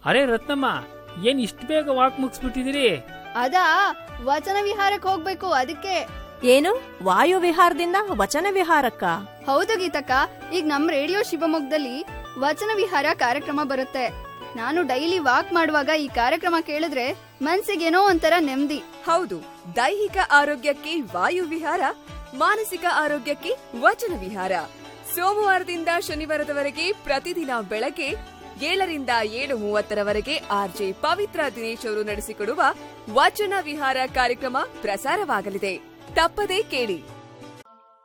ಅರೆ ರತ್ನಮ್ಮ, ಏನ್ ಇಷ್ಟು ಬೇಗ ವಾಕ್ ಮುಗಿಸ್ಬಿಟ್ಟಿದಿರಿ? ಅದಾ, ವಚನ ವಿಹಾರಕ್ಕೆ ಹೋಗ್ಬೇಕು, ಅದಕ್ಕೆ. ಏನು, ವಾಯು ವಿಹಾರದಿಂದ ವಚನ ವಿಹಾರಕ್ಕ? ಹೌದು ಗೀತಕ್ಕ, ಈಗ ನಮ್ ರೇಡಿಯೋ ಶಿವಮೊಗ್ಗದಲ್ಲಿ ವಚನ ವಿಹಾರ ಕಾರ್ಯಕ್ರಮ ಬರುತ್ತೆ. ನಾನು ಡೈಲಿ ವಾಕ್ ಮಾಡುವಾಗ ಈ ಕಾರ್ಯಕ್ರಮ ಕೇಳಿದ್ರೆ ಮನ್ಸಿಗೇನೋ ಒಂಥರ ನೆಮ್ಮದಿ. ಹೌದು, ದೈಹಿಕ ಆರೋಗ್ಯಕ್ಕೆ ವಾಯು ವಿಹಾರ, ಮಾನಸಿಕ ಆರೋಗ್ಯಕ್ಕೆ ವಚನ ವಿಹಾರ. ಸೋಮವಾರದಿಂದ ಶನಿವಾರದವರೆಗೆ ಪ್ರತಿದಿನ ಬೆಳಗ್ಗೆ 7ರಿಂದ 7:30 ಆರ್ಜೆ ಪವಿತ್ರ ದಿನೇಶ್ ಅವರು ನಡೆಸಿಕೊಡುವ ವಚನ ವಿಹಾರ ಕಾರ್ಯಕ್ರಮ ಪ್ರಸಾರವಾಗಲಿದೆ. ತಪ್ಪದೇ ಕೇಳಿ.